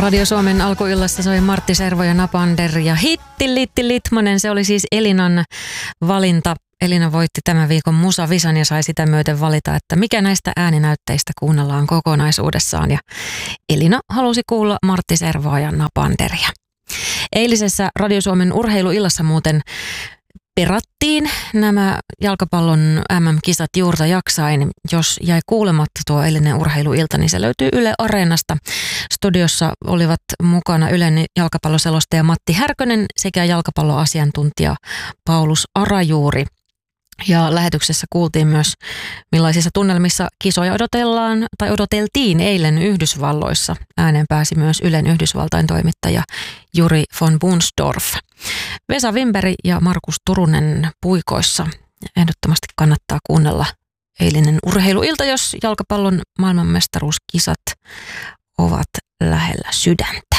Radio Suomen alkuillassa soi Martti Servo ja Napander ja Hitti Litti Litmanen. Se oli siis Elinan valinta. Elina voitti tämän viikon Musavisan ja sai sitä myöten valita, että mikä näistä ääninäytteistä kuunnellaan kokonaisuudessaan. Ja Elina halusi kuulla Martti Servoa ja Napanderia. Eilisessä Radio Suomen urheiluillassa muuten perattiin nämä jalkapallon MM-kisat juurta jaksain. Jos jäi kuulematta tuo eilinen urheiluilta, niin se löytyy Yle Areenasta. Studiossa olivat mukana Ylen jalkapalloselostaja Matti Härkönen sekä jalkapalloasiantuntija Paulus Arajuuri. Ja lähetyksessä kuultiin myös, millaisissa tunnelmissa kisoja odoteltiin eilen Yhdysvalloissa. Ääneen pääsi myös Ylen Yhdysvaltain toimittaja Juri von Bunsdorf. Vesa Wimberi ja Markus Turunen puikoissa. Ehdottomasti kannattaa kuunnella eilinen urheiluilta, jos jalkapallon maailmanmestaruuskisat ovat lähellä sydäntä.